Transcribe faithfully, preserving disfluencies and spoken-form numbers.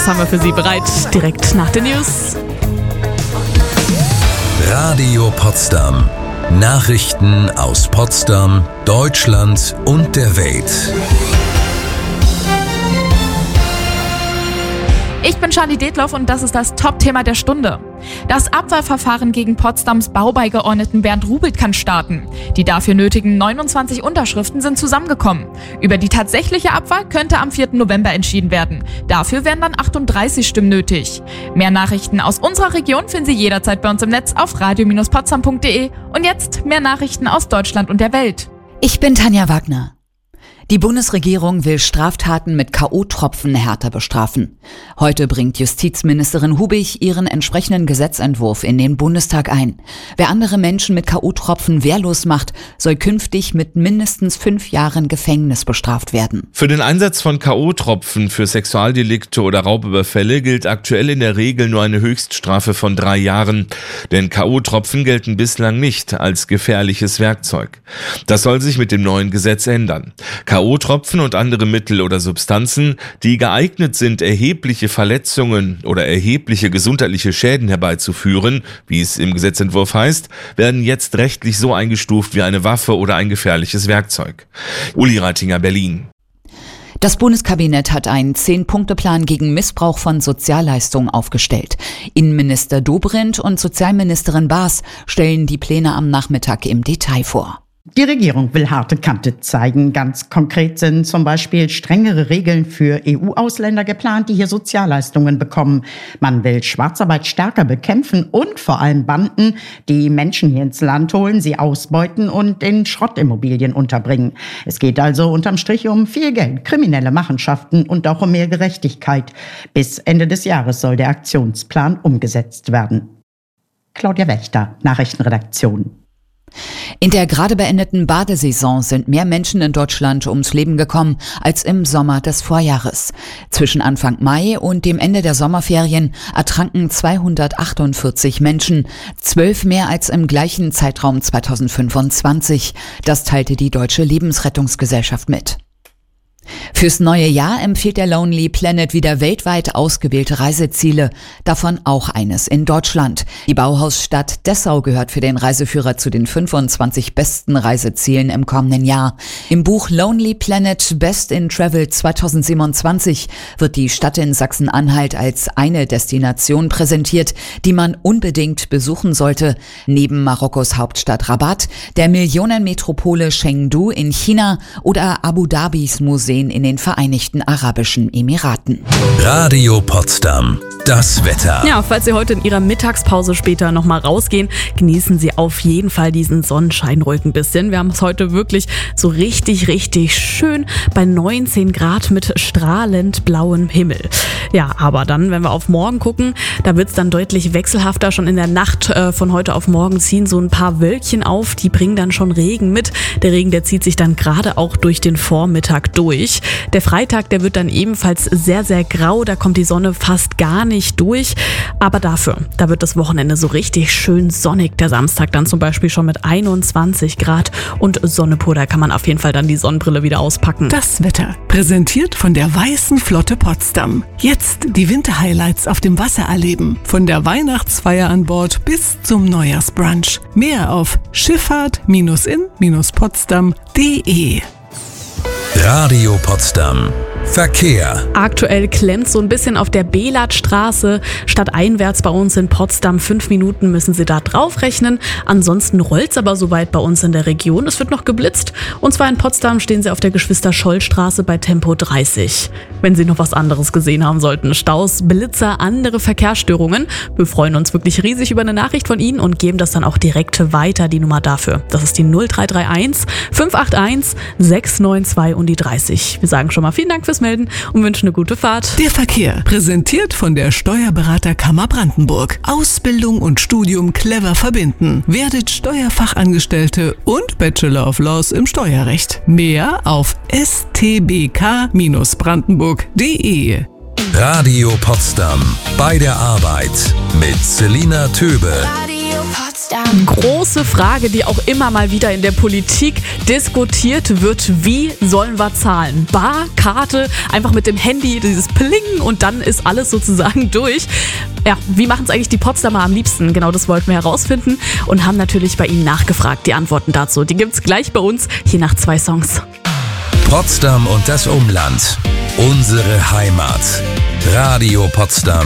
das haben wir für Sie bereit, direkt nach den News. Radio Potsdam. Nachrichten aus Potsdam, Deutschland und der Welt. Ich bin Charlie Detloff und das ist das Top-Thema der Stunde. Das Abwahlverfahren gegen Potsdams Baubeigeordneten Bernd Rubelt kann starten. Die dafür nötigen neunundzwanzig Unterschriften sind zusammengekommen. Über die tatsächliche Abwahl könnte am vierten November entschieden werden. Dafür wären dann achtunddreißig Stimmen nötig. Mehr Nachrichten aus unserer Region finden Sie jederzeit bei uns im Netz auf radio Bindestrich potsdam punkt de. Und jetzt mehr Nachrichten aus Deutschland und der Welt. Ich bin Tanja Wagner. Die Bundesregierung will Straftaten mit K O-Tropfen härter bestrafen. Heute bringt Justizministerin Hubig ihren entsprechenden Gesetzentwurf in den Bundestag ein. Wer andere Menschen mit K O-Tropfen wehrlos macht, soll künftig mit mindestens fünf Jahren Gefängnis bestraft werden. Für den Einsatz von K O-Tropfen für Sexualdelikte oder Raubüberfälle gilt aktuell in der Regel nur eine Höchststrafe von drei Jahren. Denn K O-Tropfen gelten bislang nicht als gefährliches Werkzeug. Das soll sich mit dem neuen Gesetz ändern. K O-Tropfen und andere Mittel oder Substanzen, die geeignet sind, erhebliche Verletzungen oder erhebliche gesundheitliche Schäden herbeizuführen, wie es im Gesetzentwurf heißt, werden jetzt rechtlich so eingestuft wie eine Waffe oder ein gefährliches Werkzeug. Uli Reitinger, Berlin. Das Bundeskabinett hat einen Zehn-Punkte-Plan gegen Missbrauch von Sozialleistungen aufgestellt. Innenminister Dobrindt und Sozialministerin Baas stellen die Pläne am Nachmittag im Detail vor. Die Regierung will harte Kante zeigen. Ganz konkret sind zum Beispiel strengere Regeln für E U-Ausländer geplant, die hier Sozialleistungen bekommen. Man will Schwarzarbeit stärker bekämpfen und vor allem Banden, die Menschen hier ins Land holen, sie ausbeuten und in Schrottimmobilien unterbringen. Es geht also unterm Strich um viel Geld, kriminelle Machenschaften und auch um mehr Gerechtigkeit. Bis Ende des Jahres soll der Aktionsplan umgesetzt werden. Claudia Wächter, Nachrichtenredaktion. In der gerade beendeten Badesaison sind mehr Menschen in Deutschland ums Leben gekommen als im Sommer des Vorjahres. Zwischen Anfang Mai und dem Ende der Sommerferien ertranken zweihundertachtundvierzig Menschen, zwölf mehr als im gleichen Zeitraum zweitausendfünfundzwanzig. Das teilte die Deutsche Lebensrettungsgesellschaft mit. Fürs neue Jahr empfiehlt der Lonely Planet wieder weltweit ausgewählte Reiseziele, davon auch eines in Deutschland. Die Bauhausstadt Dessau gehört für den Reiseführer zu den fünfundzwanzig besten Reisezielen im kommenden Jahr. Im Buch Lonely Planet Best in Travel zweitausendsiebenundzwanzig wird die Stadt in Sachsen-Anhalt als eine Destination präsentiert, die man unbedingt besuchen sollte. Neben Marokkos Hauptstadt Rabat, der Millionenmetropole Chengdu in China oder Abu Dhabis Museen in den Vereinigten Arabischen Emiraten. Radio Potsdam. Das Wetter. Ja, falls Sie heute in Ihrer Mittagspause später nochmal rausgehen, genießen Sie auf jeden Fall diesen Sonnenschein ruhig ein bisschen. Wir haben es heute wirklich so richtig, richtig schön bei neunzehn Grad mit strahlend blauem Himmel. Ja, aber dann, wenn wir auf morgen gucken, da wird es dann deutlich wechselhafter. Schon in der Nacht äh, von heute auf morgen ziehen so ein paar Wölkchen auf, die bringen dann schon Regen mit. Der Regen, der zieht sich dann gerade auch durch den Vormittag durch. Der Freitag, der wird dann ebenfalls sehr, sehr grau, da kommt die Sonne fast gar nicht durch, aber dafür, da wird das Wochenende so richtig schön sonnig. Der Samstag dann zum Beispiel schon mit einundzwanzig Grad und Sonne pur, da kann man auf jeden Fall dann die Sonnenbrille wieder auspacken. Das Wetter, präsentiert von der Weißen Flotte Potsdam. Jetzt die Winterhighlights auf dem Wasser erleben, von der Weihnachtsfeier an Bord bis zum Neujahrsbrunch. Mehr auf schifffahrt in potsdam punkt de. Radio Potsdam. Verkehr. Aktuell klemmt so ein bisschen auf der Belatstraße. Stadteinwärts bei uns in Potsdam. Fünf Minuten müssen Sie da drauf rechnen. Ansonsten rollt's aber soweit bei uns in der Region. Es wird noch geblitzt. Und zwar in Potsdam stehen Sie auf der Geschwister-Scholl-Straße bei Tempo dreißig. Wenn Sie noch was anderes gesehen haben sollten. Staus, Blitzer, andere Verkehrsstörungen. Wir freuen uns wirklich riesig über eine Nachricht von Ihnen und geben das dann auch direkt weiter, die Nummer dafür. Das ist die null drei drei eins fünf acht eins sechs neun zwei und die dreißig. Wir sagen schon mal vielen Dank fürs Melden und wünschen eine gute Fahrt. Der Verkehr, präsentiert von der Steuerberaterkammer Brandenburg. Ausbildung und Studium clever verbinden. Werdet Steuerfachangestellte und Bachelor of Laws im Steuerrecht. Mehr auf s t b k brandenburg punkt de. Radio Potsdam. Bei der Arbeit mit Selina Töbe. Radio Potsdam. Potsdam. Große Frage, die auch immer mal wieder in der Politik diskutiert wird. Wie sollen wir zahlen? Bar, Karte, einfach mit dem Handy, dieses Pling und dann ist alles sozusagen durch. Ja, wie machen es eigentlich die Potsdamer am liebsten? Genau das wollten wir herausfinden und haben natürlich bei Ihnen nachgefragt. Die Antworten dazu, die gibt's gleich bei uns, hier nach zwei Songs. Potsdam und das Umland. Unsere Heimat. Radio Potsdam.